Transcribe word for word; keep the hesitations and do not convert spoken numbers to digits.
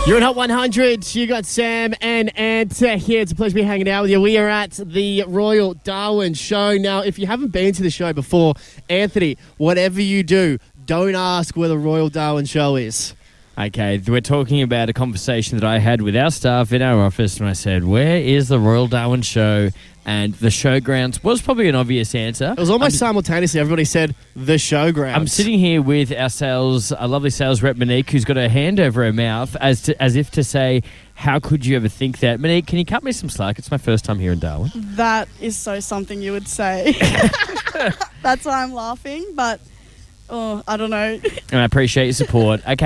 You're at Hot one hundred. You got Sam and Ant here. It's a pleasure to be hanging out with you. We are at the Royal Darwin Show. Now, if you haven't been to the show before, Anthony, whatever you do, don't ask where the Royal Darwin Show is. Okay, we're talking about a conversation that I had with our staff in our office, and I said, where is the Royal Darwin Show? And the showgrounds was probably an obvious answer. It was almost I'm, simultaneously. Everybody said the showgrounds. I'm sitting here with our sales, a lovely sales rep, Monique, who's got her hand over her mouth as to, as if to say, how could you ever think that? Monique, can you cut me some slack? It's my first time here in Darwin. That is so something you would say. That's why I'm laughing, but oh, I don't know. And I appreciate your support. Okay.